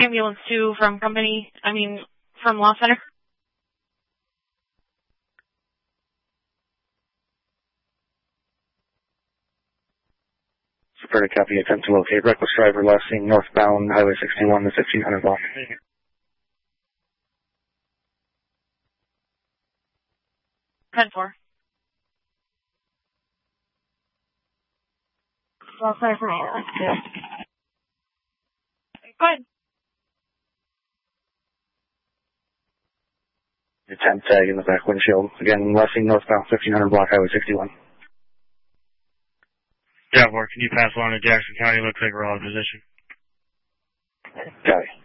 Ambulance 2 from from Law Center. Super to copy, attempt to locate reckless driver last seen northbound Highway 61 to 1500 block. 10-4. Well, sorry for all that. Yeah. Go ahead. Attempt tag in the back windshield. Again, last seen northbound 1500 block Highway 61. Jaguar, can you pass along to Jackson County? Looks like we're all in position. Copy.